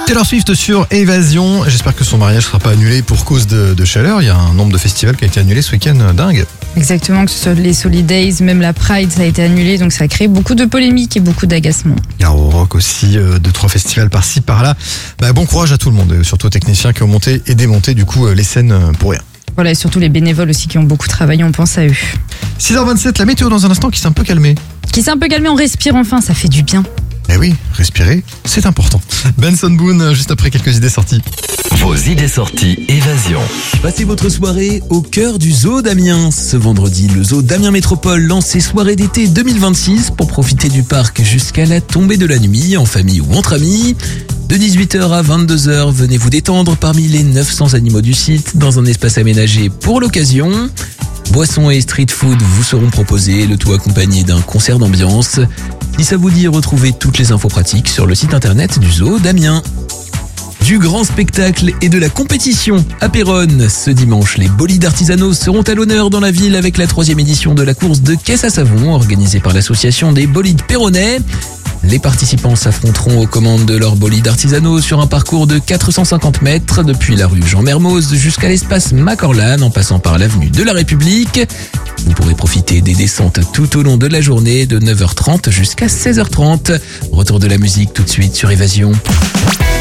Taylor Swift sur Évasion. J'espère que son mariage ne sera pas annulé pour cause de chaleur. Il y a un nombre de festivals qui a été annulé ce week-end dingue. Exactement, que ce soit les Solidays, même la Pride, ça a été annulé. Donc ça a créé beaucoup de polémiques et beaucoup d'agacements. Il y a au rock aussi 2-3 festivals par-ci par-là. Bon courage à tout le monde, surtout aux techniciens qui ont monté et démonté du coup les scènes pour rien. Voilà, et surtout les bénévoles aussi qui ont beaucoup travaillé, on pense à eux. 6h27, la météo dans un instant qui s'est un peu calmée. Qui s'est un peu calmé, on respire enfin, ça fait du bien. Eh oui, respirer, c'est important. Benson Boone, juste après quelques idées sorties. Vos idées sorties Évasion. Passez votre soirée au cœur du zoo d'Amiens. Ce vendredi, le zoo d'Amiens Métropole lance ses soirées d'été 2026 pour profiter du parc jusqu'à la tombée de la nuit, en famille ou entre amis. De 18h à 22h, venez vous détendre parmi les 900 animaux du site dans un espace aménagé pour l'occasion. Boissons et street food vous seront proposés, le tout accompagné d'un concert d'ambiance. Si ça vous dit, retrouvez toutes les infos pratiques sur le site internet du zoo d'Amiens. Du grand spectacle et de la compétition à Péronne. Ce dimanche, les bolides artisanaux seront à l'honneur dans la ville avec la 3e édition de la course de caisse à savon organisée par l'association des bolides péronnais. Les participants s'affronteront aux commandes de leurs bolides artisanaux sur un parcours de 450 mètres depuis la rue Jean-Mermoz jusqu'à l'espace Macorlan en passant par l'avenue de la République. Vous pourrez profiter des descentes tout au long de la journée de 9h30 jusqu'à 16h30. Retour de la musique tout de suite sur Évasion.